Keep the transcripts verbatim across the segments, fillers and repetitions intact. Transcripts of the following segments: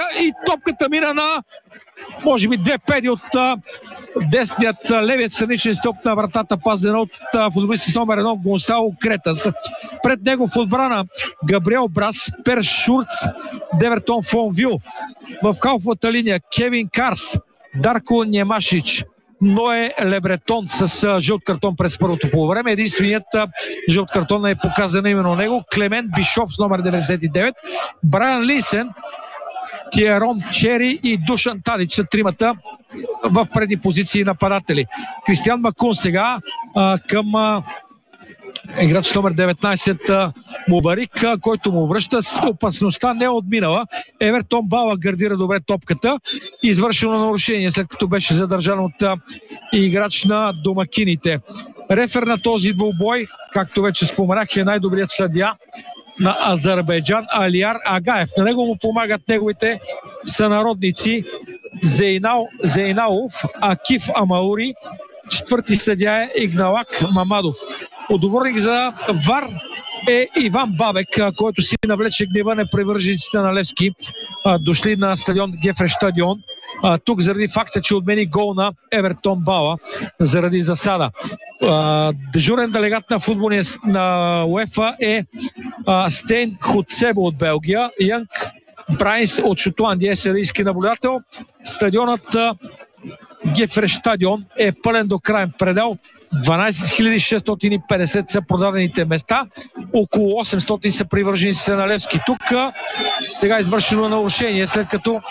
и топката мина на може би две педи от десният левият страничен стълб на вратата, пазен от футболист номер едно Гонсало Кретас. Пред него в отбрана Габриел Брас, Пер Шурц, Девертон Фонвил. В халфовата линия Кевин Карс, Дарко Немашич, Ное Лебретон с жълт картон през първото полувреме. Единственият жълт картон е показан именно него. Клемент Бишов с номер деветдесет и девет, Брайан Лисен, Тиерон Чери и Душан Тадич са тримата в предни позиции нападатели. Кристиан Макун сега а, към а, играч номер деветнайсет а, Мубарик, а, който му връща. С опасността не е отминала. Евертон Бала гардира добре топката. Извършено нарушение, след като беше задържан от а, играч на домакините. Рефер на този двубой, както вече споменах, е най-добрият съдия на Азербайджан Алияр Агаев. На него му помагат неговите сънародници Зейнал, Зейналов, Акиф Амаури. Четвърти съдия е Игналак Мамадов. Отговорник за ВАР е Иван Бабек, който си навлече гнева на привържениците на Левски, дошли на стадион Гефреш стадион. Тук заради факта, че отмени гол на Евертон Бала заради засада. Дежурен делегат на футболния на УЕФА е Стейн Хуцебо от Белгия, Янг Брайнс от Шотландия е съдийски наблюдател. Стадионът Гефреш стадион е пълен до краен предел. дванайсет хиляди шестстотин и петдесет са продадените места. Около осемстотин са привържениците на Левски. Тук сега е извършено нарушение, след като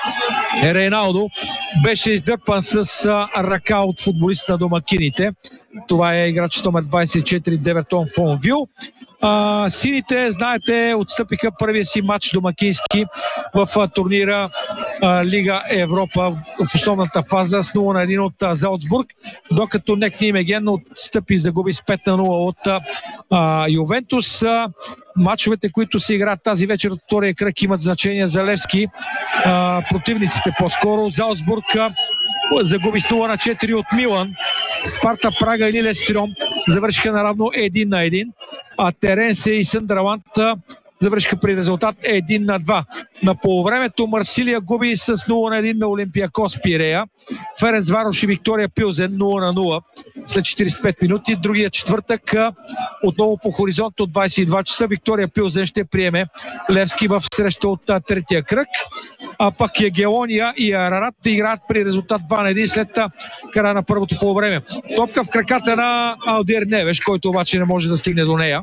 Рейналдо беше издърпан с ръка от футболиста на домакините. Това е играч номер двайсет и четири Девертон Фонвил. А, сините, знаете, отстъпиха първия си матч домакински в а, турнира а, Лига Европа в основната фаза с нула на един от а, Залцбург, докато Нек Нимеген отстъпи, загуби с пет на нула от а, Ювентус. А, матчовете, които се играят тази вечер от втория кръг, имат значение за Левски. А, противниците по-скоро. Залцбург а, загуби с нула на четири от Милан. Спарта Прага и Лилестрьом завършиха наравно един на един. А Теренсе и Съндърланд завършиха при резултат един на два. На полувремето Марсилия губи с нула на един на Олимпиакос Пирея. Ференцварош и Виктория Пилзен нула на нула след четирийсет и пет минути. Другия четвъртък отново по хоризонт от двайсет и два часа Виктория Пилзен ще приеме Левски в среща от третия кръг. А пък Ягелония и Арарат играят при резултат два на един след края на първото полувреме. Топка в краката на Алдир Невеш, който обаче не може да стигне до нея.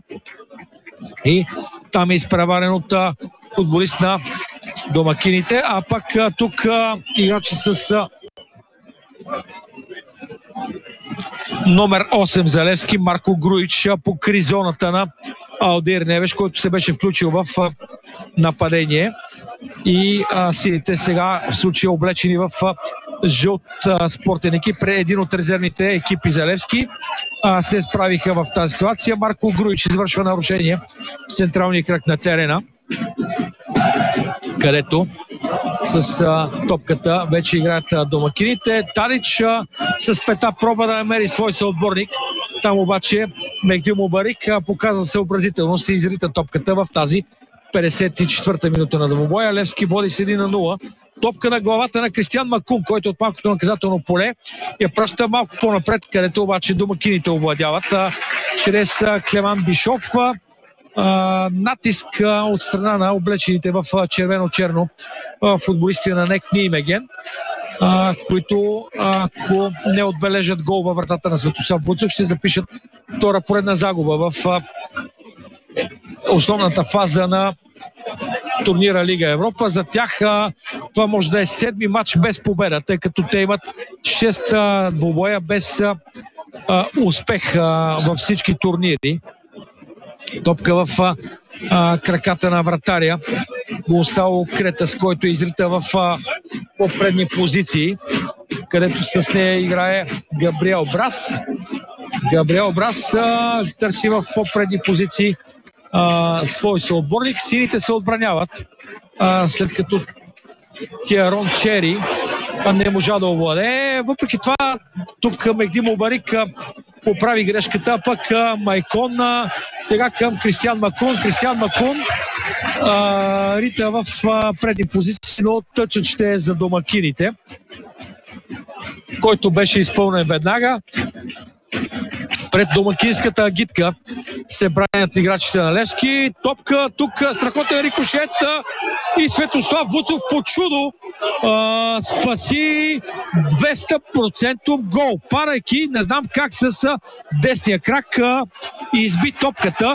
И там е изпреварен от а, футболист на домакините, а пък а, тук а, играчът с а, номер осем за Левски Марко Груич а, покри зоната на Алдир Невеш, който се беше включил в а, нападение. И а, силите сега в случая облечени в а, жълт а, спортен екип, един от резервните екипи за Левски, а, се справиха в тази ситуация. Марко Груич извършва нарушение в централния кръг на терена, където с а, топката вече играят а, домакините. Талич а, с пета проба да намери свой съотборник. Там обаче Мехди Мубарик а, показа съобразителност и изрита топката в тази петдесет и четвърта минута на двубоя. Левски води с един на нула. Топка на главата на Кристиан Макун, който от малкото наказателно поле я праща малко по-напред, където обаче домакините овладяват а, чрез а, Клеман Бишов. А, натиск а, от страна на облечените в а, червено-черно а, футболисти на Нек Нимеген, а, които а, ако не отбележат гол във вратата на Светослав Буцев, ще запишат втора поредна загуба в а, основната фаза на турнира Лига Европа. За тях а, това може да е седми матч без победа, тъй като те имат шест двубоя без а, а, успех а, във всички турнири. Топка в а, а, краката на вратаря Гонсало Кретас, който изрита в а, по-предни позиции, където с нея играе Габриел Брас. Габриел Брас а, търси в по-предни позиции а, свой съотборник. Сините се отбраняват, а, след като Тиерон Чери не можа да овладее. Въпреки това, тук Мехди Мубарик поправи грешката, пък а, Майкон а, сега към Кристиан Макун. Кристиан Макун а, рита в а, предни позиции, но тъчът ще е за домакините, който беше изпълнен веднага. Пред домакинската агитка се бранят играчите на Левски. Топка тук, страхотен рикошет и Светослав Вуцов по чудо а, спаси двеста процента гол. Падайки, не знам как с десния крак а, изби топката,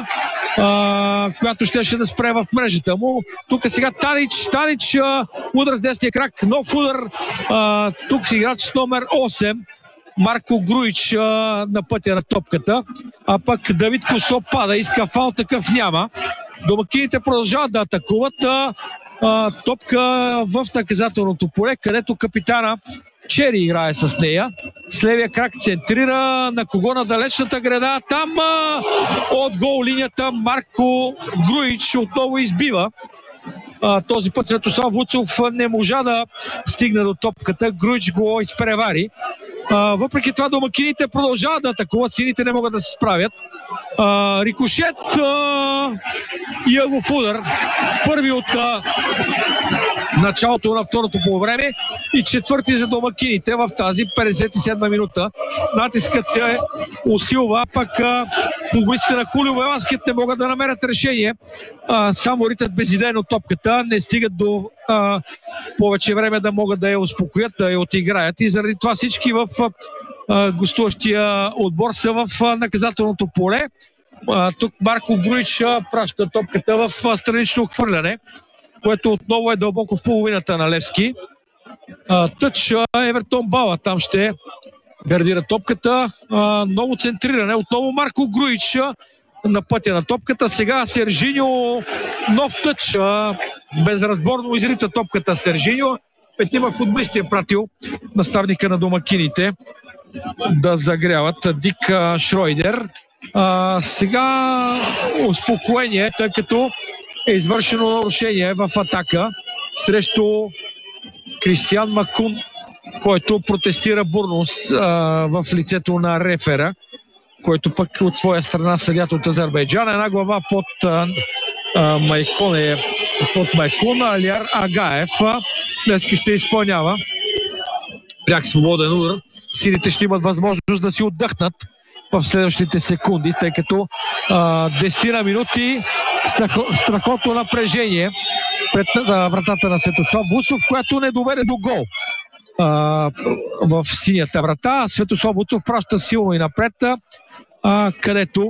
а, която щеше да спре в мрежата му. Тук сега Танич, Танич а, удар с десния крак, нов удар. А, тук играч с номер осем. Марко Груич а, на пътя на топката, а пък Давид Косо пада, иска фал, такъв няма. Домакините продължават да атакуват. А, а, топка в наказателното поле, където капитана Чери играе с нея. С левия крак центрира на кого на далечната града. Там а, от гол линията Марко Груич отново избива. А, този път Светослав Вуцов не можа да стигне до топката. Груич го изпревари. А, въпреки това домакините продължават да атакуват. Сините не могат да се справят. А, рикошет а, и ъгов удар. Първи от а, началото на второто полувреме и четвърти за домакините в тази петдесет и седма минута. Натискът се усилва, пък а, футболистите на Хулио Веласкет не могат да намерят решение. А, само ритат безидейно топката, не стигат до а, повече време да могат да я успокоят, да я отиграят, и заради това всички в а, гостуващия отбор са в а, наказателното поле. А, тук Марко Груич а, праща топката в а, странично хвърляне, което отново е дълбоко в половината на Левски. А, тъч а, Евертон Бала там ще гардира топката. А, ново центриране, отново Марко Груич а, на пътя на топката. Сега Сержиньо, нов тъч, а, безразборно изрита топката Сержиньо. Петима футболисти е пратил наставника на домакините да загряват. Дик а, Шройдер. А, сега успокоение, тъй като е извършено нарушение в атака срещу Кристиан Макун, който протестира бурно а, в лицето на рефера, който пък от своя страна следят от Азербайджан. Една глава под а, а, Майкон е под Майкон, Алияр Агаев днес ще изпълнява пряк свободен удар. Сините ще имат възможност да си отдъхнат в следващите секунди, тъй като а, десет минути страхотно напрежение пред а, вратата на Светослав Вуцов, която не доведе до гол а, в синята врата. Светослав Вуцов праща силно и напред, а, където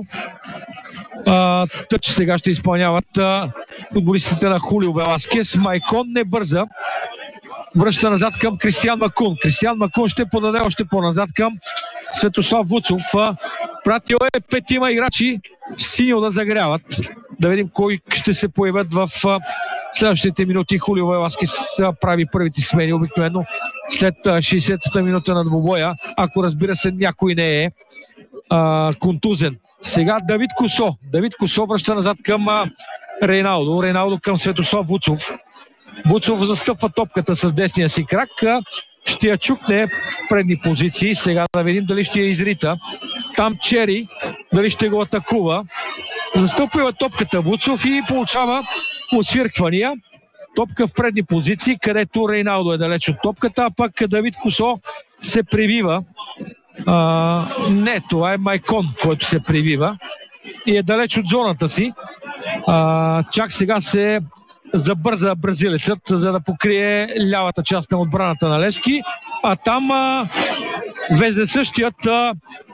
а, тъч сега ще изпълняват а, футболистите на Хулио Веласкес. Майкон не бърза, връща назад към Кристиан Макун. Кристиан Макун ще подаде още по-назад към Светослав Вуцов. Пратил е петима играчи синьо да загряват. Да видим кой ще се появят в следващите минути. Хулио Веласкес прави първите смени обикновено след шейсетата минута на двубоя, ако разбира се някой не е а, контузен. Сега Давид Косо. Давид Косо връща назад към а, Рейналдо. Рейналдо към Светослав Вуцов. Вуцов застъпва топката с десния си крак. Ще я чукне в предни позиции. Сега да видим дали ще я изрита. Там Чери, дали ще го атакува. Застъпва топката Вуцов и получава освирквания. Топка в предни позиции, където Рейналдо е далеч от топката, а пък Давид Косо се привива. А, не, това е Майкон, който се привива и е далеч от зоната си. А, чак сега се забърза бразилецът, за да покрие лявата част на отбраната на Левски, а там а, вездесъщият а,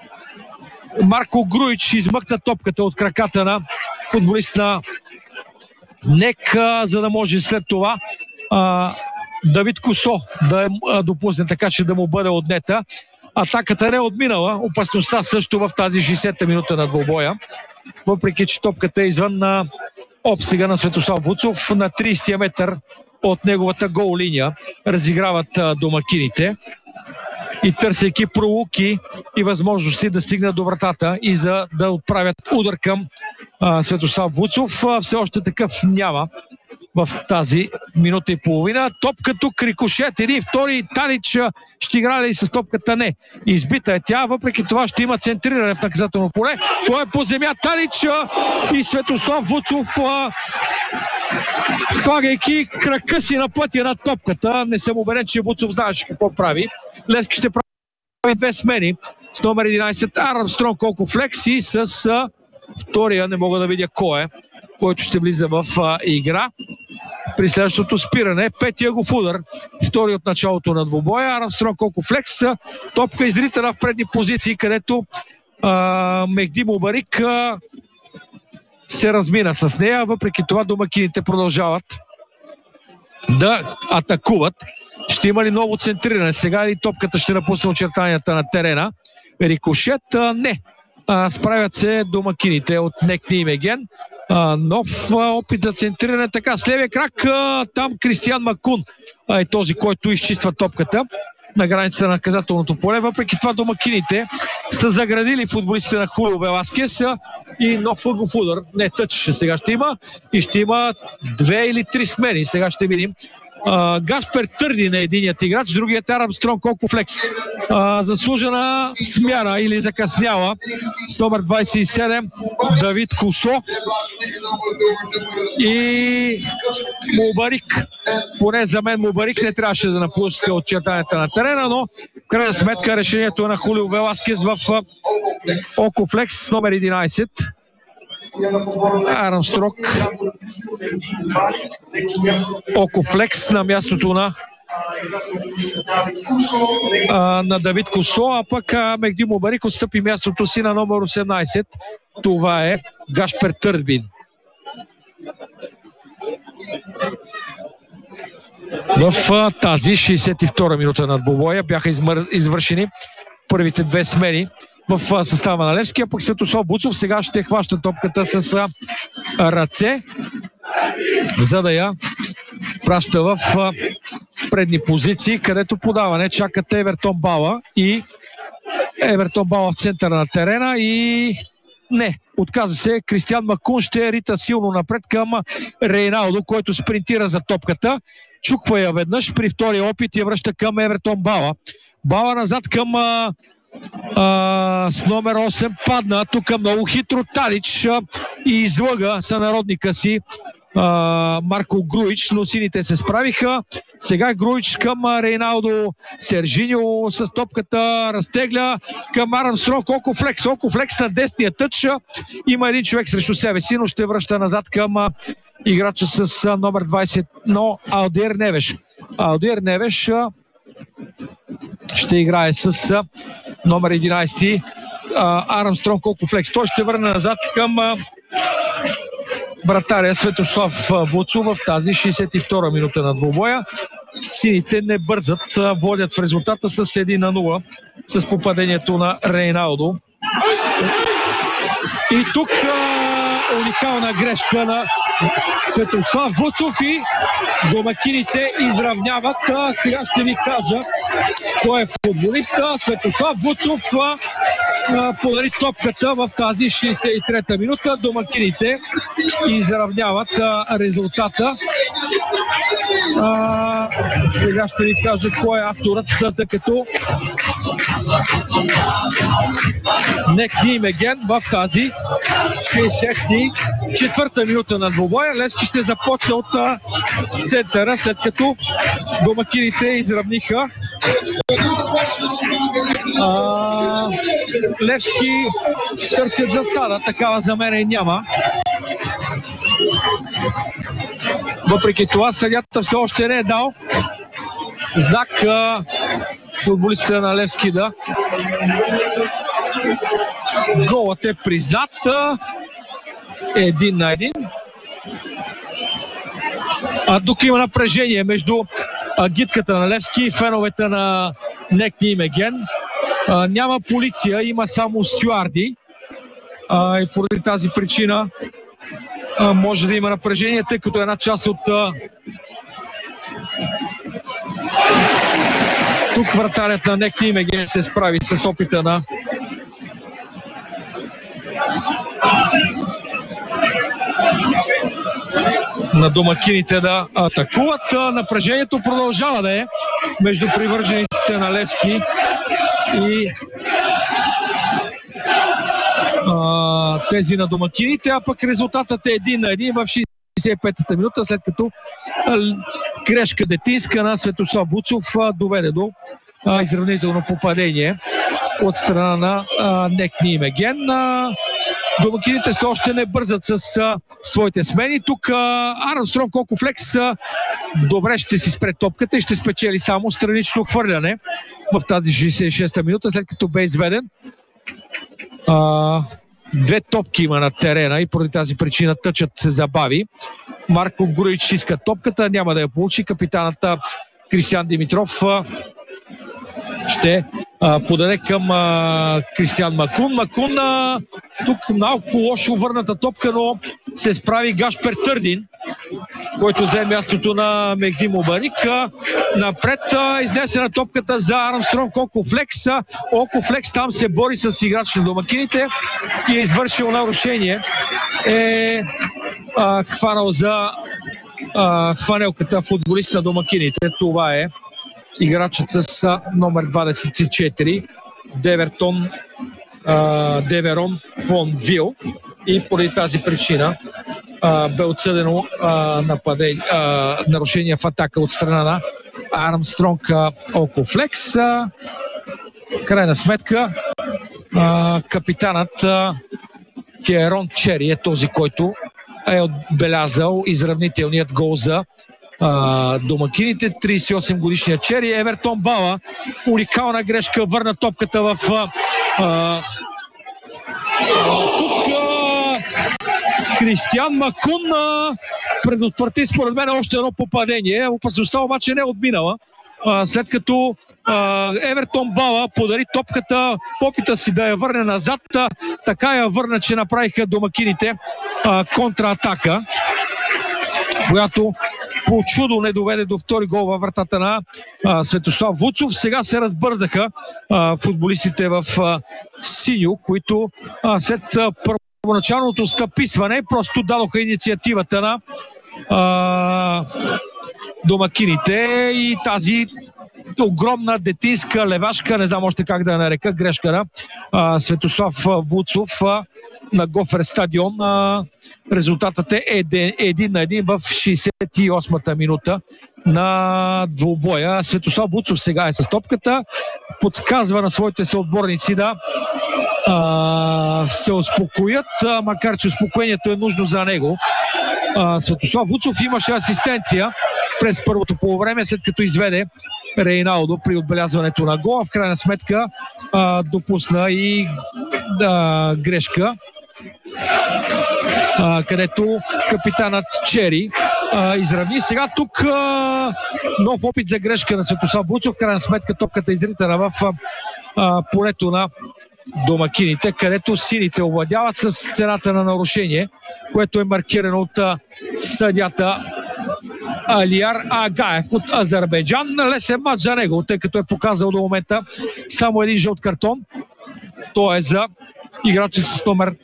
Марко Груич измъкна топката от краката на футболист на НЕК, а, за да може след това а, Давид Косо да а, допусне така, че да му бъде отнета. Атаката не е отминала, опасността също в тази шейсета минута на двубоя, въпреки че топката е извън на обсега на Светослав Вуцов. На тридесетия метър от неговата гол линия разиграват домакините и търсейки пролуки и възможности да стигнат до вратата и за да отправят удар към а, Светослав Вуцов. А, все още такъв няма. в тази минута и половина. Топка тук, рикошет, един, втори, Танич ще играе ли с топката? Не. Избита е тя, въпреки това ще има центриране в наказателно поле. Той е по земя, Танич и Светослав Вуцов, слагайки крака си на пътя на топката. Не съм убеден, че Вуцов знаеше какво прави. Левски ще прави две смени с номер единайсет Армстронг Окофлекс и с а, втория, не мога да видя кой е, който ще влиза в а, игра при следващото спиране. Петия го в удар, втори от началото на двубоя. Армстронг Окофлекс, топка изритана в предни позиции, където а, Мехди Мубарик а, се размина с нея. Въпреки това домакините продължават да атакуват. Ще има ли ново центриране? Сега ли топката ще напусне очертанията на терена? Рикошет? Не. А, справят се домакините от Некни и Меген. А, нов а, опит за центриране. Така, с левия крак а, там Кристиан Макун а, е този, който изчиства топката на границата на наказателното поле. Въпреки това домакините са заградили футболистите на Хулио Веласкес и нов ъгов удар. Не, тъч сега ще има и ще има две или три смени. Сега ще видим. Uh, Гаспер Търди на единият играч, другият Армстронг Окофлекс. Uh, заслужена смяна или закъсняла с номер двайсет и седем Давид Кусо и Мубарик. Поне за мен Мубарик не трябваше да напуска очертанията на терена, но в крайна сметка решението на Хулио Веласкес в Окофлекс с номер единайсет. Армстронг Окофлекс на мястото на а, на Давид Кусо, а пък а, Мехди Мубарик отстъпи мястото си на номер осемнайсет. Това е Гашпер Търдбин. В а, тази шейсет и втора минута на двубоя бяха измър... извършени първите две смени в състава на Левски, а пък Светослав Вуцов сега ще хваща топката с а, ръце, за да я праща в а, предни позиции, където подаване чакат Евертон Бала и Евертон Бала в центъра на терена и не, отказа се. Кристиан Макун ще рита силно напред към Рейналдо, който спринтира за топката. Чуква я веднъж, при втория опит я връща към Евертон Бала. Бала назад към а, а, с номер осем падна тук много хитро Талич а, и излъга сънародника си а, Марко Груич, но сините се справиха. Сега Груич към Рейналдо, Сержиньо с топката разтегля към Армстронг Окофлекс. Окофлекс на десния тъч. Има един човек срещу себе си, но ще връща назад към а, играча с а, номер двайсет, но Алдир Невеш. Алдир Невеш а, ще играе с а, номер единайсет Армстронг Окофлекс. Той ще върне назад към а, вратаря Светослав Вуцов в тази шейсет и втора минута на двубоя. Сините не бързат, водят в резултата с едно на нула с попадението на Рейналдо. И тук а, уникална грешка на Светослав Вуцов и домакините изравняват. А, сега ще ви кажа кой е футболиста. Светослав Вуцов а, а, подари топката в тази шейсет и трета минута. Домакините изравняват а, резултата. А, сега ще ви кажа кой е авторът, тъй като Некни и Меген в тази шейсет и четвърта минута на двубоя. Левски ще започне от а, центъра, след като домакините изравниха. А, Левски търсят засада, такава за мен и няма. Въпреки това съдията все още не е дал знак а, футболистите на Левски да. Голът е признат. А, един на един. А тук има напрежение между а, гидката на Левски и феновете на Некни и Меген. А, няма полиция, има само стюарди. А, и поради тази причина а, може да има напрежение, тъй като една част от а... тук вратарят на Некни и Меген се справи с опита на на домакините да атакуват. Напрежението продължава да е между привържениците на Левски и а, тези на домакините, а пък резултатът е един на един в шейсет и петата минута, след като а, грешка детинска на Светослав Вуцов а, доведе до а, изравнително попадение от страна на а, Некни Меген. А, домакините все още не бързат с а, своите смени. Тук а, Армстронг Окофлекс а, добре ще си спре топката и ще спечели само странично хвърляне в тази шейсет и шеста минута, след като бе изведен. А, две топки има на терена и поради тази причина тъчът се забави. Марко Груич иска топката, няма да я получи. Капитаната Кристиан Димитров а, ще а, подаде към а, Кристиан Макун. Макун а, тук малко лошо върната топка, но се справи Гашпер Търдин, който взе мястото на Мехди Мубарик. А, напред а, изнесена топката за Армстронг Окофлекс. Окофлекс там се бори с играч на домакините и е извършил нарушение. Е а, хванал за а, хванелката футболист на домакините. Това е играчът с а, номер двадесет и четири Девертон а, Деверон фон Вил, и поради тази причина а, бе отсъдено а, нападение, а, нарушение в атака от страна на Армстронг Окофлекс. А, крайна сметка а, капитанът а, Тиерон Чери е този, който е отбелязал изравнителният гол за Uh, домакините. тридесет и осем годишния Чери. Евертон Бала, уникална грешка, върна топката в uh, uh, тук uh, Кристиан Макун uh, предотврати според мен още едно попадение. Опасността обаче не е отминала, uh, след като uh, Евертон Бала подари топката в опита си да я върне назад. Uh, така я върна, че направиха домакините uh, контратака, която по чудо не доведе до втори гол във вратата на а, Светослав Вуцов. Сега се разбързаха а, футболистите в а, синьо, които а, след а, първоначалното стъписване просто дадоха инициативата на а, домакините и тази огромна детинска левашка, не знам още как да я нарека, грешка на а, Светослав Вуцов а, на Гофер стадион. А, резултатът е един на един в шейсет и осмата минута на двубоя. Светослав Вуцов сега е с топката, подсказва на своите съотборници да а, се успокоят, а, макар че успокоението е нужно за него. А, Светослав Вуцов имаше асистенция през първото полувреме, след като изведе Рейналдо при отбелязването на гола. В крайна сметка а, допусна и а, грешка, а, където капитанът Чери а, изравни. Сега тук а, нов опит за грешка на Светослав Вуцов. В крайна сметка топката е изритана в а, полето на домакините, където сините овладяват с цената на нарушение, което е маркирано от а, съдията Алияр Агаев от Азербайджан. Лесен матч за него, тъй като е показал до момента само един жълт картон. То е за играчът с номер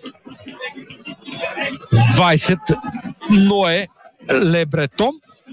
двадесет Ное Лебретон,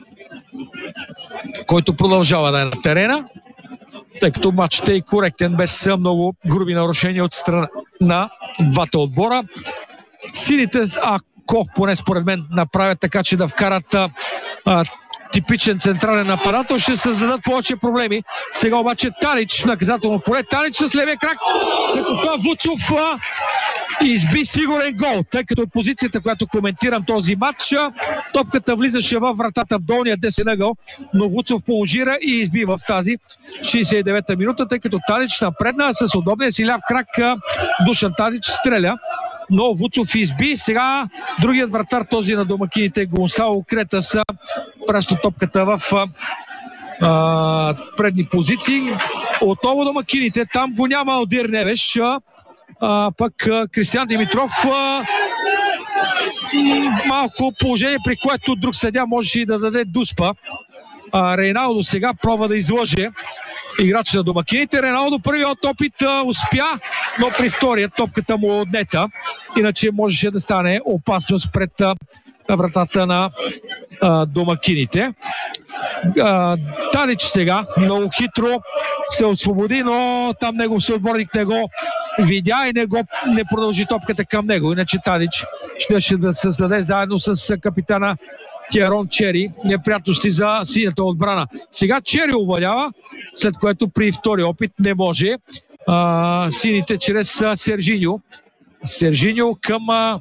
който продължава да е на терена, тъй като матчът е и коректен, без много груби нарушения от страна на двата отбора. Сините, ако поне според мен направят така, че да вкарат а, типичен централен нападател, ще създадат повече проблеми. Сега обаче Талич, наказателно поле. Талич с левия крак. Светослав Вуцов а, изби сигурен гол, тъй като от позицията, която коментирам този матч, топката влизаше във вратата в долния десен ъгъл, но Вуцов положира и изби в тази шейсет и девета минута, тъй като Талич напредна с удобния си ляв крак. Душан Талич стреля, но Вуцов изби. Сега другият вратар, този на домакините, Гонсало Кретас, праща топката в а, предни позиции. Отново домакините, там го няма Алдир Невеш, а, пък а, Кристиан Димитров, а, малко положение, при което друг съдия можеше и да даде дуспа. А, Рейналдо сега пробва да излъже играч на домакините. Рейналдо първият опит а, успя, но при втория топката му отнета. Иначе можеше да стане опасност пред а, вратата на а, домакините. А, Талич сега много хитро се освободи, но там негов съотборник не го видя и не, го, не продължи топката към него. Иначе Талич ще да се създаде заедно с капитана Тиерон Чери неприятности за синята отбрана. Сега Чери обладява, след което при втори опит не може. А, сините чрез а, Сержиньо. Сержиньо към а,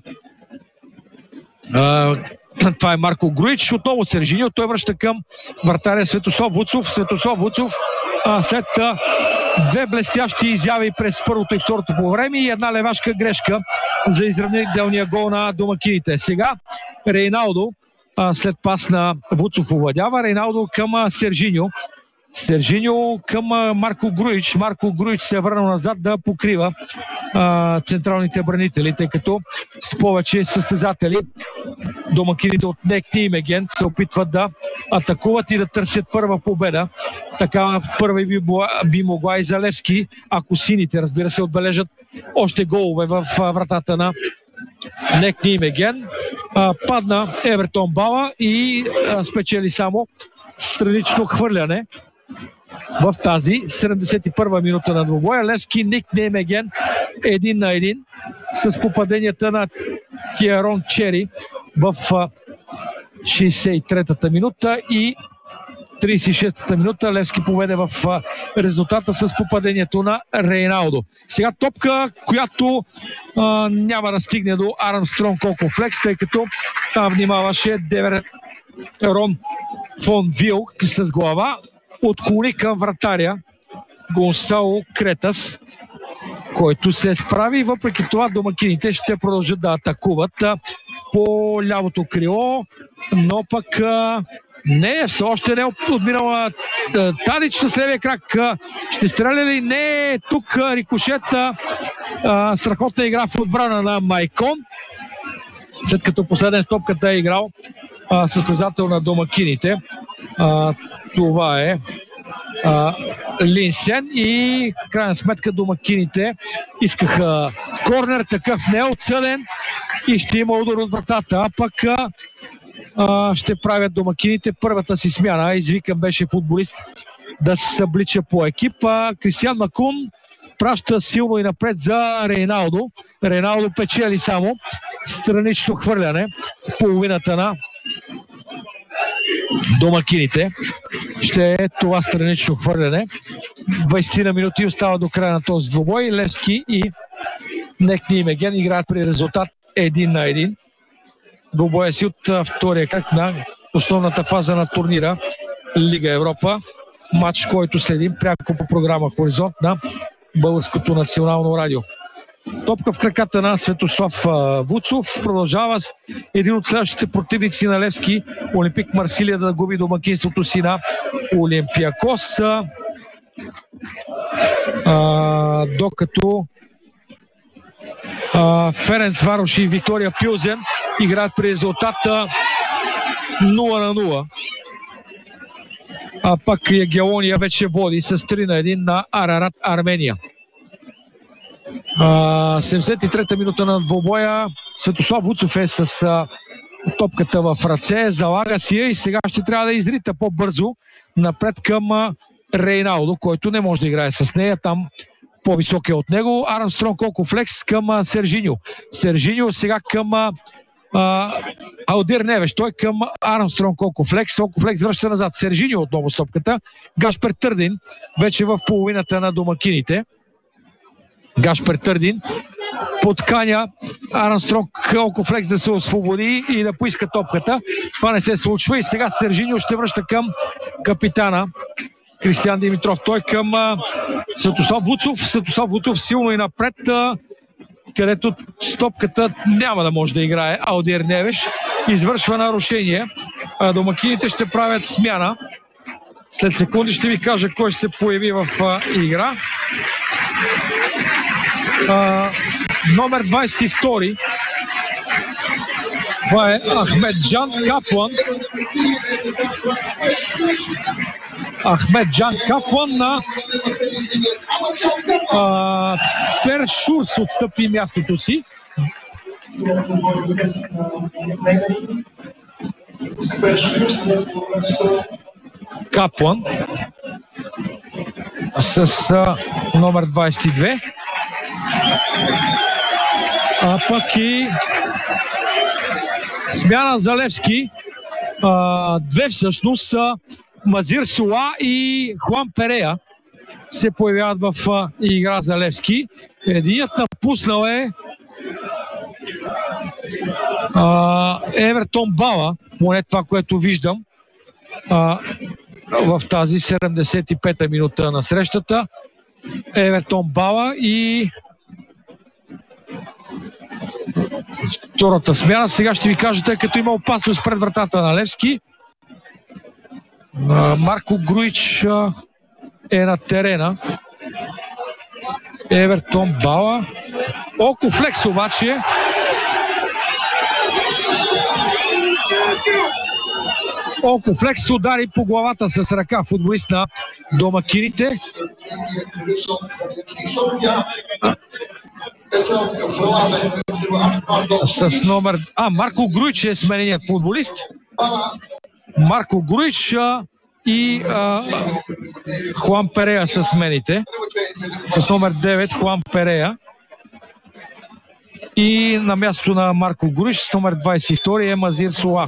а, това е Марко Груич. Отново Сержиньо. Той връща към вратаря Светослав Вуцов. Светослав Вуцов а, след а, две блестящи изяви през първото и второто по време и една левашка грешка за изравнителния гол на домакините. Сега Рейналдо а, след пас на Вуцов овладява. Рейналдо към а, Сержиньо. Сержиньо към а, Марко Груич. Марко Груич се е върнал назад да покрива а, централните бранители, тъй като с повече състезатели домакините от Н Е К Нijmegen се опитват да атакуват и да търсят първа победа. Така първа би, би могла и за Левски, ако сините, разбира се, отбележат още голове в вратата на Н Е К Nijmegen. Падна Евертон Бала и а, спечели само странично хвърляне в тази седемдесет и първа минута на двубоя. Левски Н Е К Nijmegen един на един с попаденията на Тиерон Чери в шейсет и третата минута и трийсет и шестата минута. Левски поведе в резултата с попадението на Рейналдо. Сега топка, която а, няма да стигне до Армстронг Окофлекс, тъй като там внимаваше Девер Рон фон Вилк с глава. Отклони към вратаря Гонсало Кретас, който се справи. Въпреки това домакините ще продължат да атакуват по лявото крило, но пък не, все още не е отминала Талич с левия крак. Ще стреля ли? Не, тук рикошета. Страхотна игра в отбрана на Майкон, след като последен стопката е играл състезател на домакините. Това е Линсен и крайна сметка домакините искаха корнер, такъв не е отсъден и ще има удар от вратата, а пък а, ще правят домакините първата си смяна. Извикан беше футболист да се съблича по екипа. Кристиан Макун праща силно и напред за Рейналдо. Рейналдо печели само странично хвърляне в половината на домакините. Ще е това странично хвърляне. двайсет на минути остава до края на този двубой. Левски и Н Е К Nijmegen играят при резултат един на един. Двубоя си от втория кръг на основната фаза на турнира Лига Европа. Матч, който следим пряко по програма Хоризонт на Българското национално радио. Топка в краката на Светослав Вуцов. Продължава с един от следващите противници на Левски, Олимпик Марсилия, да губи домакинството си на Олимпиакос. А, докато а, Ференц Варош и Виктория Пилзен играят при резултата нула на нула. А пак Ягелония вече води с три на един на Арарат Армения. Uh, седемдесет и трета минута на двобоя. Светослав Вуцов е с uh, топката в ръце, залага си я и сега ще трябва да изрита по-бързо напред към uh, Рейналдо, който не може да играе с нея, там по-висок е от него. Армстронг Окофлекс към uh, Сержиньо. Сержиньо сега към uh, uh, Алдир Невеш, той към Армстронг Окофлекс. Окофлекс връща назад. Сержиньо отново с топката. Гашпер Търдин вече в половината на домакините. Гашпер Търдин подканя Армстронг Окофлекс да се освободи и да поиска топката. Това не се случва и сега Сержиньо ще връща към капитана Кристиан Димитров. Той към а, Светослав Вуцов. Светослав Вуцов силно и напред, а, където с топката няма да може да играе Алдир Невеш. Извършва нарушение. А, домакините ще правят смяна. След секунди ще ви кажа кой ще се появи в а, игра. Uh, номер двайсет и втори. Това е Ахмеджан Каплан. Ахмеджан Каплан на uh, Пер Шурс отстъпи мястото си. Каплан с а, номер двадесет и две. А пък и смяна за Левски. А, две всъщност. А, Мазир Суа и Хуан Перея се появяват в а, игра за Левски. Единият напуснал е а, Евертон Бала, поне това, което виждам а, в тази седемдесет и пета минута на срещата. Евертон Бала и втората смяна. Сега ще ви кажа, тъй като има опасност пред вратата на Левски. Марко Груич е на терена. Евертон Бала. Око Флекс обаче. Око Флекс удари по главата с ръка футболист на домакините. С номер... А, Марко Груич е смененият футболист. Марко Груич а, и а, Хуан Перея са смените. С номер девет Хуан Перея. И на място на Марко Груич с номер двадесет и втори е Мазир Суа.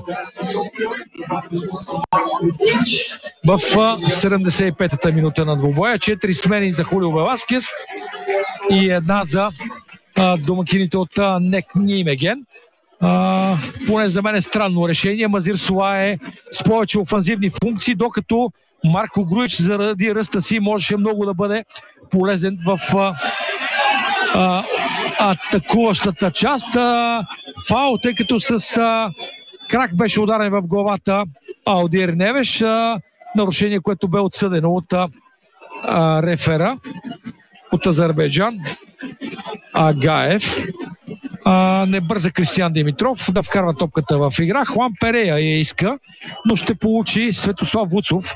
В седемдесет и пета минута на двубоя. Четири смени за Хулио Веласкес и една за а, домакините от а, Нек Нимеген. А, поне за мен е странно решение. Мазир Суа е с повече офанзивни функции, докато Марко Груич заради ръста си можеше много да бъде полезен в а, а, атакуващата част. А, фаул, тъй като с а, крак беше ударен в главата Алдир Невеш. А, нарушение, което бе отсъдено от а, а, рефера от Азербайджан Агаев. А, не бърза Кристиян Димитров да вкарва топката в игра. Хуан Перея я иска, но ще получи Светослав Вуцов.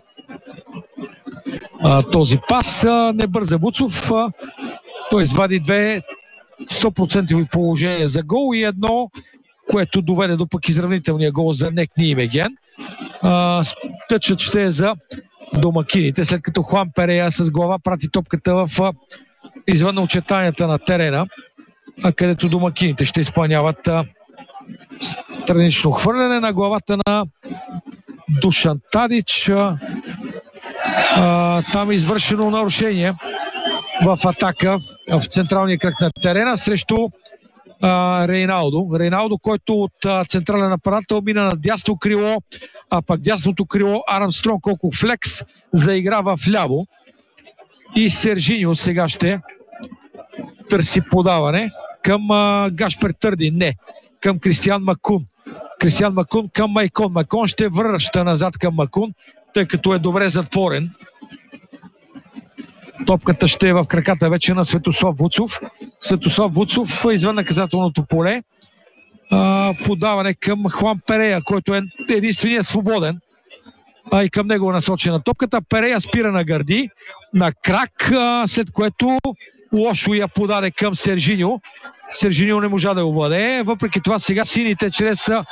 А, този пас а, не бърза Вуцов. А, той извади две сто процента положения за гол и едно, което доведе до пък изравнителния гол за Нек Нимеген. Тъчът ще е за домакините, след като Хуан Перея с глава прати топката в а, извън очертанията на терена, а където домакините ще изпълняват а, странично хвърляне на главата на Душан Тадич. А, а, там е извършено нарушение в атака в централния кръг на терена срещу а, Рейналдо. Рейналдо, който от а, централен нападател мина на дясно крило, а пък дясното крило Армстронг Око Флекс заигра в ляво. И Сержиньо сега ще търси подаване към а, Гашпер Търди. Не, към Кристиян Макун. Кристиян Макун към Майкон. Майкон ще връща назад към Макун, тъй като е добре затворен. Топката ще е в краката вече на Светослав Вуцов. Светослав Вуцов извън наказателното поле. А, подаване към Хуан Перея, който е единственият свободен. А и към него е насочена топката. Перея спира на гърди, на крак, а, след което лошо я подаде към Сержиньо. Сержиньо не можа да овладее. Въпреки това сега сините чрез а,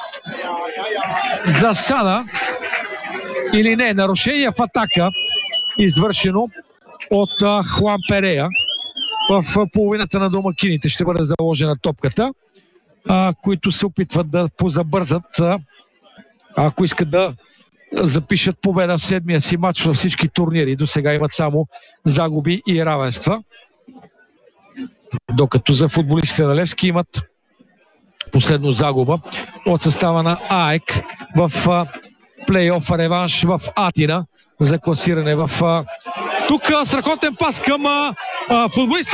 засада или не, нарушение в атака, извършено от а, Хуан Перея. В а, половината на домакините ще бъде заложена топката, а, които се опитват да позабързат, а, ако искат да запишат победа в седмия си матч във всички турнири. До сега имат само загуби и равенства. Докато за футболистите на Левски имат последно загуба от състава на АЕК в а, плейофа реванш в Атина за класиране в... А... Тук страхотен пас към а, а, футболиста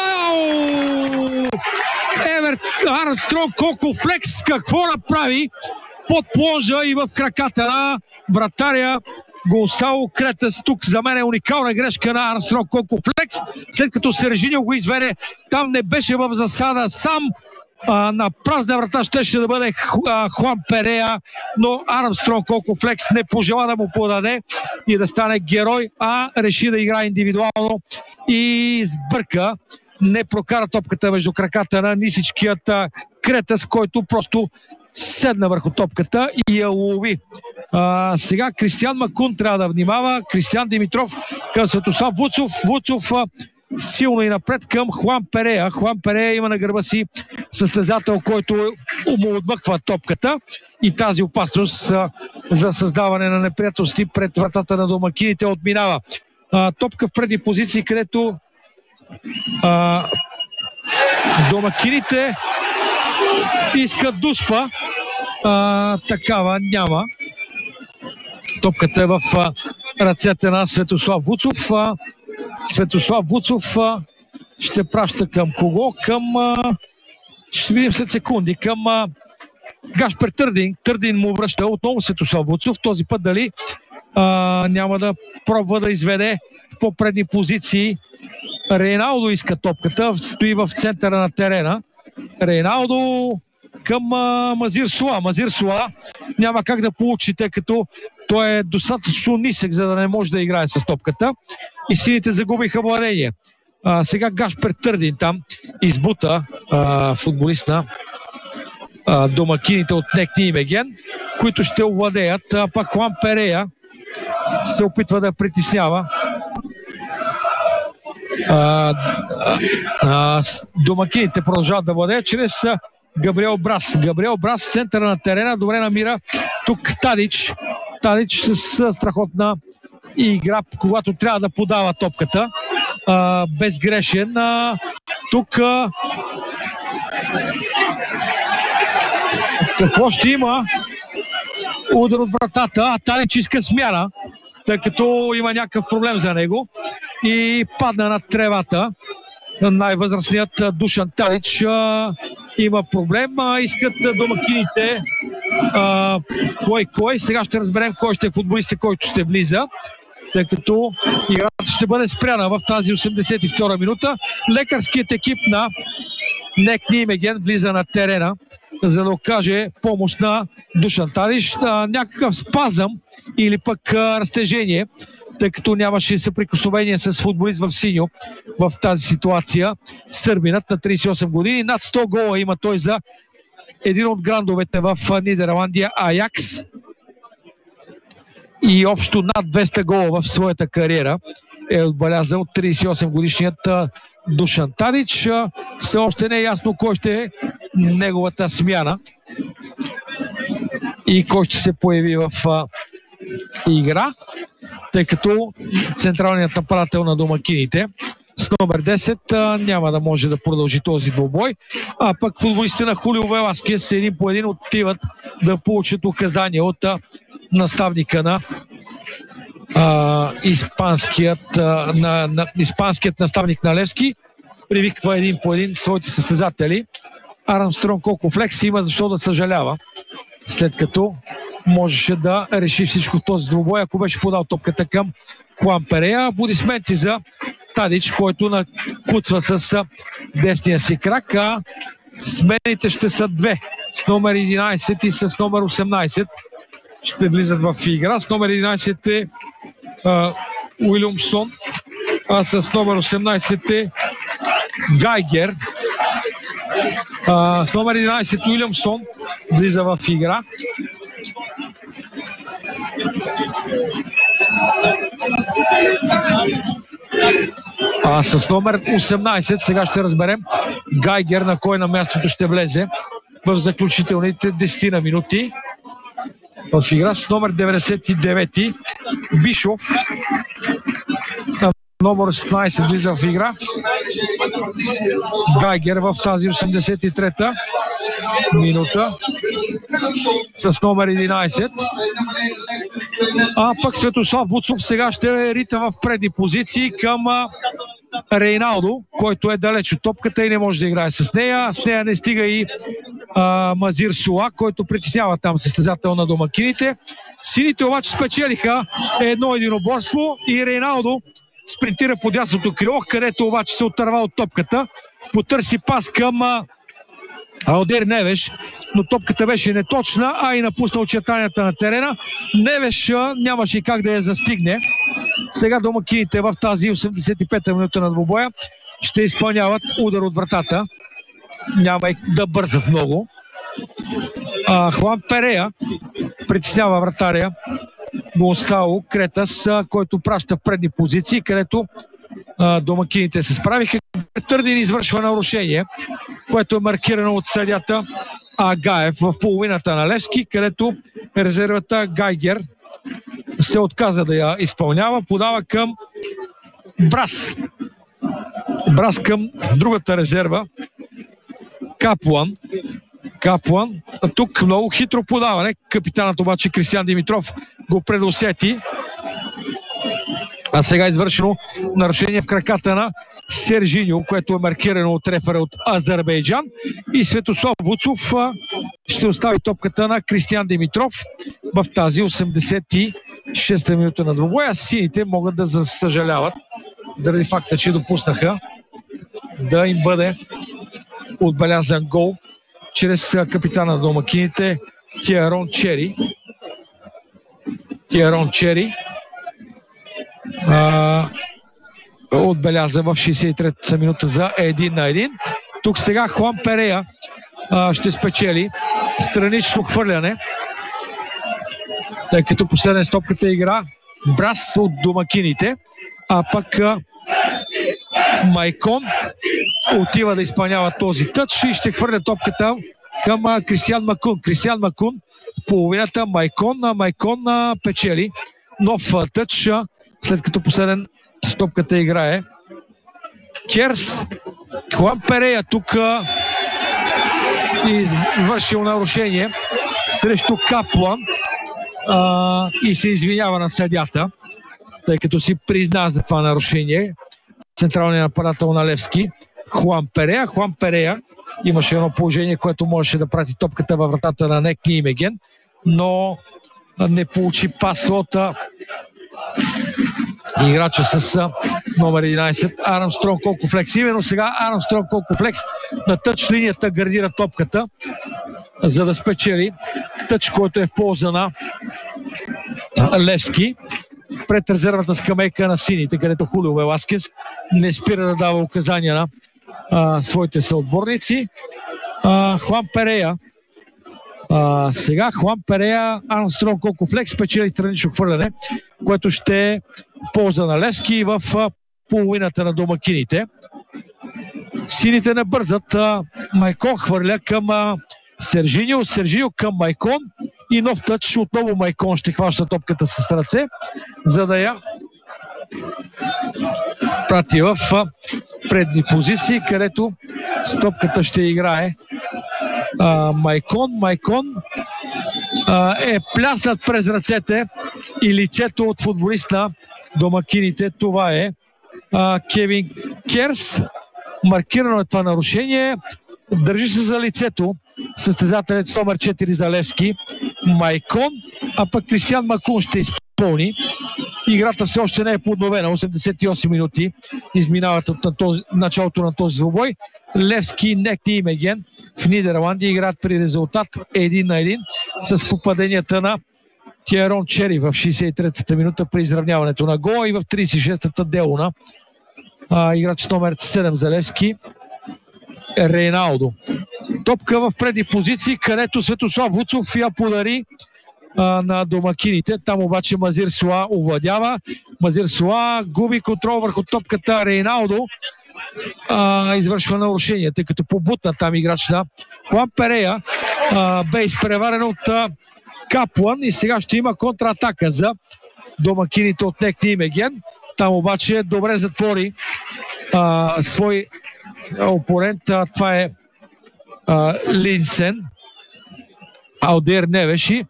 Евер Армстронг Око Флекс. Какво направи под плонжа и в краката на вратаря Гонсало Кретас. Тук за мен е уникална грешка на Армстронг Око Флекс, след като Сержиньо го изведе. Там не беше в засада сам. А, на празна врата щеше да бъде а, Хуан Перея, но Армстронг Око Флекс не пожела да му подаде и да стане герой, а реши да играе индивидуално и сбърка. Не прокара топката между краката на нисичкият Кретас, който просто седна върху топката и я лови. А, сега Кристиян Макун трябва да внимава. Кристиян Димитров към Светослав Вуцов. Вуцов а, силно и напред към Хуан Перея. Хуан Перея има на гърба си състезател, който му отмъква топката и тази опасност а, за създаване на неприятности пред вратата на домакините отминава. А, топка в предни позиции, където а, домакините искат дуспа. А, такава няма. Топката е в а, ръцете на Светослав Вуцов. А, Светослав Вуцов а, ще праща към кого? Към... А, ще видим след секунди. Към а, Гашпер Търдин. Търдин му връща отново Светослав Вуцов. Този път дали а, няма да пробва да изведе в по-предни позиции. Рейналдо иска топката. Стои в центъра на терена. Рейналдо към а, Мазир Суа. Мазир Суа няма как да получи, тъй като той е достатъчно нисък, за да не може да играе с топката. И сините загубиха владение. А, сега Гашпер Търдин там избута а, футболист на а, домакините от НЕК Нимеген, които ще овладеят. А пак Хуан Перея се опитва да притеснява а, а, а, домакините продължават да владеят чрез Габриел Брас. Габриел Брас в центъра на терена добре намира тук Тадич. Тадич с страхотна игра, когато трябва да подава топката. А, безгрешен. А, тук а, какво ще има? Удар от вратата. А Тадич иска смяна, тъй като има някакъв проблем за него и падна над тревата. Най-възрастният Душан Тадич а, има проблем. А, искат домакините а, кой кой. Сега ще разберем кой ще е футболистът, който ще влиза, тъй като играта ще бъде спряна в тази осемдесет и втора минута. Лекарският екип на НЕК Нимеген влиза на терена, за да окаже помощ на Душан Тадич. А, някакъв спазъм или пък а, разтежение, тъй като нямаше съприкосновение с футболист в синьо в тази ситуация. Сърбинът на тридесет и осем години. Над сто гола има той за един от грандовете в Нидерландия, Аякс. И общо над двеста гола в своята кариера е отбелязал тридесет и осем годишният Душан Тадич. Все още не е ясно кой ще е неговата смяна и кой ще се появи в игра, тъй като централният нападател на домакините с номер десет а, няма да може да продължи този двубой, а пък футболистите на Хулио Веласкес един по един отиват да получат указания от а, наставника на а, испанският, а, на, на, испанският наставник на Левски. Привиква един по един своите състезатели. Армстронг Окофлекс има защо да съжалява, след като можеше да реши всичко в този двубой, ако беше подал топката към Хуан Перея. Аплодисменти за Тадич, който накуцва с десния си крак. А смените ще са две. С номер единайсет и с номер осемнайсет ще влизат в игра. С номер единайсет е а, Уилямсон, а с номер осемнайсет е Гайгер. А, с номер единайсет Уилямсон влиза в игра. А с номер осемнайсет сега ще разберем Гайгер на кой на мястото ще влезе в заключителните десет на минути в игра. С номер деветдесет и девет Бишов, номер осемнайсет влиза в игра. Гайгер в тази осемдесет и трета минута с номер единайсет. А пък Светослав Вуцов сега ще рита в предни позиции към Рейналдо, който е далеч от топката и не може да играе с нея. С нея не стига и а, Мазир Суа, който притеснява там състезател на домакините. Сините обаче спечелиха едно единоборство и Рейналдо спринтира по дясното крило, където обаче се отърва от топката. Потърси пас към а, Алдер Невеш, но топката беше неточна, а и напусна очертанията на терена. Невеш а, нямаше как да я застигне. Сега домакините в тази осемдесет и пета минута на двубоя ще изпълняват удар от вратата. Няма и да бързат много. А, Хуан Перея притеснява вратаря Гонсало Кретас, който праща в предни позиции, където а, домакините се справиха. Търдин извършва нарушение, което е маркирано от съдията Агаев в половината на Левски, където резервата Гайгер се отказа да я изпълнява, подава към Брас. Брас към другата резерва Каплан. Каплан. А тук много хитро подаване. Капитанът обаче Кристиан Димитров го предусети. А сега е извършено нарушение в краката на Сержиньо, което е маркирано от рефера от Азербайджан. И Светослав Вуцов ще остави топката на Кристиан Димитров в тази осемдесет и шеста минута на двубоя. Сините могат да съжаляват заради факта, че допуснаха да им бъде отбелязан гол чрез капитана на домакините Тиарон Чери. Тиарон Чери а, отбеляза в шейсет и трета минута за един на един. Тук сега Хуан Перея а, ще спечели странично хвърляне, тъй като последен стопката игра Брас от домакините, а пък а, Майкон отива да изпълнява този тъч и ще хвърля топката към а, Кристиан Макун. Кристиан Макун в половината, Майкон, а Майкон а, печели нов а, тъч, а, след като последен стопката играе Керс. Хуан Перея тук а, извършил нарушение срещу Каплан а, и се извинява на съдята, тъй като си призна за това нарушение централният нападател на Левски Хуан Перея. Хуан Перея имаше едно положение, което можеше да прати топката във вратата на Нек Нимеген, но не получи пас от играча с номер единайсет Армстронг Колкофлекс. Именно сега Армстронг Колкофлекс на тъч линията гардира топката, за да спечели тъч, който е в полза на Левски пред резервната скамейка на сините, където Хулио Веласкес не спира да дава указания на а, своите съотборници. А, Хуан Перея а, сега Хуан Перея Армстронг Колкофлекс спечели странично хвърляне, което ще е в полза на Левски в а, половината на домакините. Сините не бързат. А, Майкон хвърля към а, Сержиньо, Сержиньо към Майкон и нов тъч. Отново Майкон ще хваща топката с ръце, за да я прати в предни позиции, където с топката ще играе а, Майкон. Майкон а, е пляснат през ръцете и лицето от футболист на домакините. Това е а, Кевин Керс. Маркирано е това нарушение. Държи се за лицето състезателят с номер четири за Левски Майкон, а пък Кристиан Макун ще изпълни. Играта все още не е подновена. осемдесет и осем минути изминават от на този, началото на този двубой. Левски Нек Нимеген в Нидерландия играят при резултат един на един с попаденията на Тиарон Чери в шейсет и третата минута при изравняването на гола и в трийсет и шестата Делуна а, играч номер седем за Левски Рейналдо. Топка в предни позиции, където Светослав Вуцов я подари а, на домакините. Там обаче Мазир Суа овладява. Мазир Суа губи контрол върху топката. Рейналдо а, извършва нарушение, тъй като побутна там играч на Хуан Перея. А, бе изпреварен от а, Каплан и сега ще има контратака за домакините от Нек Нимеген. Там обаче добре затвори а, свой опонент. Това е а, Линсен. Алдер Невеши.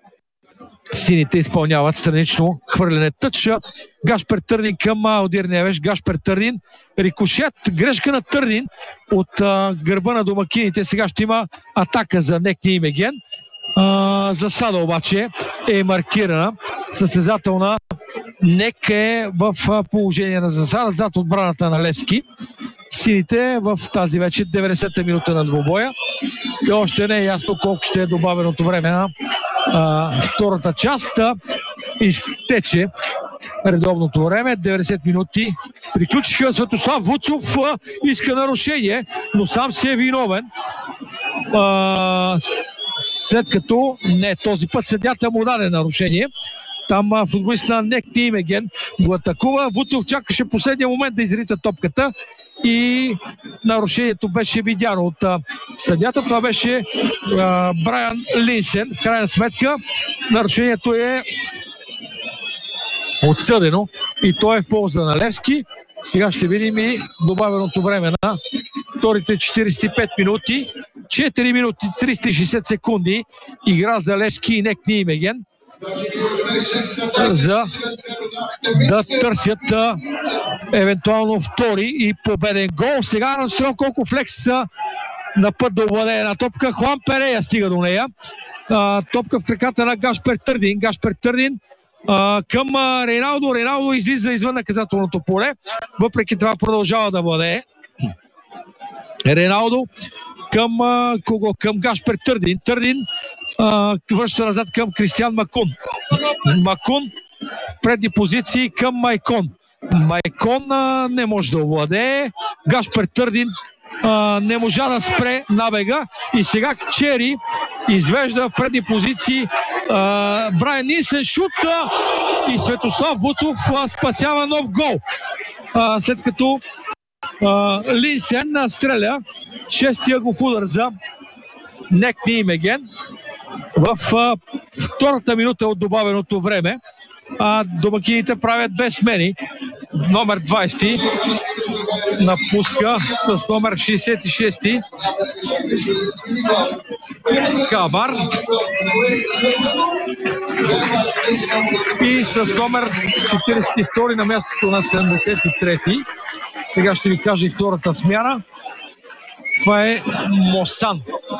Сините изпълняват странично хвърляне тъча. Гашпер Търнин към Алдер Невеш. Гашпер Търнин. Рикошет. Грешка на Търнин от а, гърба на домакините. Сега ще има атака за Нек Нимеген. А, засада обаче е маркирана. Състезателна Нек е в положение на засада зад отбраната на Левски. Сините в тази вече деветдесета минута на двубоя. Все още не е ясно колко ще е добавеното време на а, втората част. Изтече редовното време. деветдесет минути приключиха. Светослав Вуцов а, иска нарушение, но сам си е виновен. А, след като не този път съдята му даде нарушение. Там футболист на Нек Нимеген го атакува. Вуцов чакаше последния момент да изрита топката и нарушението беше видяно от а, съдята. Това беше а, Брайан Линсен. В крайна сметка нарушението е отсъдено и то е в полза на Левски. Сега ще видим и добавеното време на вторите четиридесет и пет минути. четири минути триста и шейсет секунди игра за Левски и Нек Нимеген за да търсят а, евентуално втори и победен гол. Сега Армстронг колко флекс на път да овладее една топка. Хуан Перея стига до нея. А, топка в краката на Гашпер Търдин. Гашпер Търдин а, към а, Рейналдо. Рейналдо излиза извън наказателното поле. Въпреки това продължава да владее. Рейналдо към а, кого? Към Гашпер Търдин. Търдин а, връща назад към Кристиан Макун. Макун в предни позиции към Майкон. Майкон а, не може да овладее. Гашпер Търдин а, не можа да спре набега. И сега Чери извежда в предни позиции а, Брайан Нисен, шута и Светослав Вуцов а, спасява нов гол. А, след като а, Линсен стреля шестия го в удар за Нек Нимеген в а, втората минута от добавеното време. А домакините правят две смени. Номер двайсет напуска с номер шейсет и шест Кабар и с номер четиридесет и втори на мястото на седемдесет и трети. Сега ще ви кажа и втората смяна. Това е Мосан.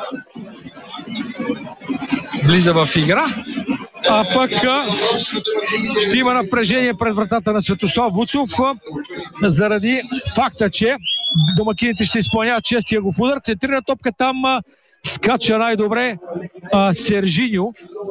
Влиза в игра. А пък ще има напрежение пред вратата на Светослав Вуцов заради факта, че домакините ще изпълняват шестия го в удар. Центрира топка, там скача най-добре а, Сержиньо,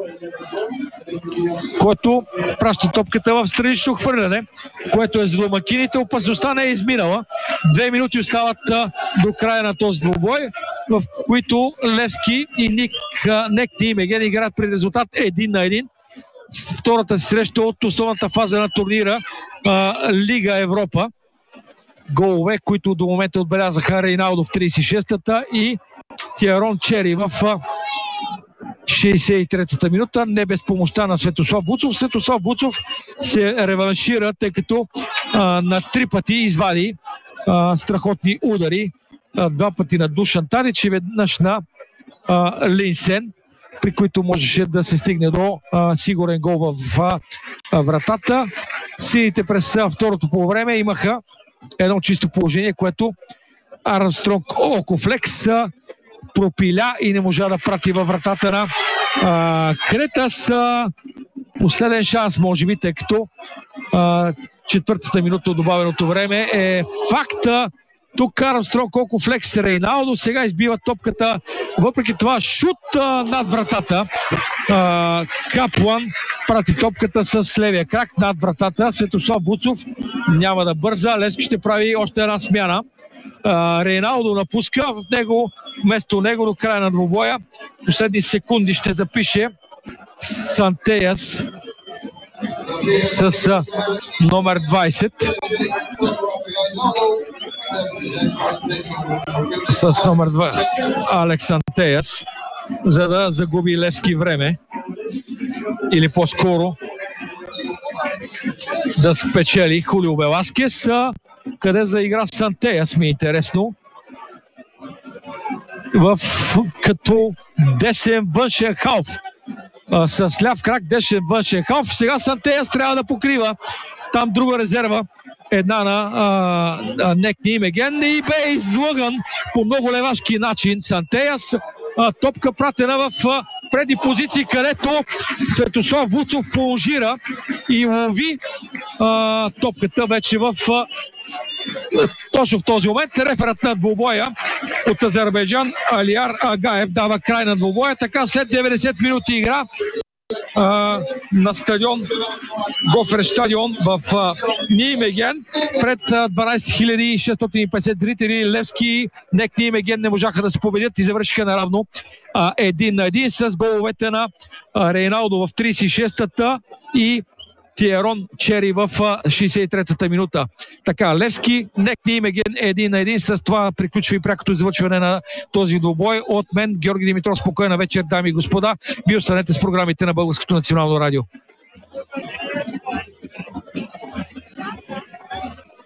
който праща топката в странично хвърляне, което е за домакините. Опасността не е изминала. Две минути остават а, до края на този двубой, в които Левски и Ник, а, Нек Нимеген играят при резултат един на един. Втората си среща от основната фаза на турнира а, Лига Европа. Голове, които до момента отбелязаха Рейналдо в тридесет и шестата и Тиарон Чери в шейсет и третата минута. Не без помощта на Светослав Вуцов. Светослав Вуцов се реваншира, тъй като а, на три пъти извади а, страхотни удари. А, два пъти на Душан Тадич и веднъж на а, Линсен, при които можеше да се стигне до а, сигурен гол в а, вратата. Сините през а, второто полувреме имаха едно чисто положение, което Армстронг Окофлекс а, пропиля и не можа да прати във вратата на а, Кретас. А, последен шанс, може би, тъй като а, четвъртата минута от добавеното време е факта. Тук Армстронг Окофлекс Рейналдо сега избива топката. Въпреки това шут а, над вратата. А, Каплан прати топката с левия крак над вратата. Светослав Вуцов няма да бърза. Левски ще прави още една смяна. Uh, Рейналдо напуска в него, вместо него до края на двубоя. Последни секунди ще запише Сантеяс с uh, номер двайсет. С номер двайсет Алекс Сантеяс, за да загуби Левски време. Или по-скоро да спечели Хулио Веласкес. Къде заигра Сантеяс, ми е интересно. В, като десен външен халф. А, с ляв крак десен външен халф. Сега Сантеяс трябва да покрива там друга резерва. Една на а, Нек Нимеген и бе излъган по много левашки начин Сантеяс. А, топка пратена в а, преди позиции, където Светослав Вуцов положира и лови а, топката вече в а, точно в този момент. Реферът на двубоя от Азербайджан Алияр Агаев дава край на двубоя. Така след деветдесет минути игра а, на стадион Гофер стадион в Нимеген пред дванадесет хиляди шестстотин и петдесет зрители. Левски и НЕК Нимеген не можаха да се победят и завършиха наравно а, един на един с головете на а, Рейналдо в тридесет и шестата и Тиерон Чери в шейсет и третата минута. Така, Левски, НЕК Нимеген един на един. С това приключва и прякото излъчване на този двубой. От мен, Георги Димитров, спокойна вечер, дами и господа. Вие останете с програмите на Българското национално радио.